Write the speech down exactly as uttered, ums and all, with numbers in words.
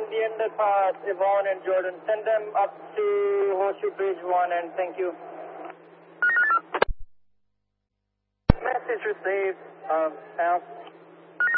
in the underpass, Yvonne and Jordan. Send them up to Horseshoe Bridge one, and thank you. Message received. Um, out.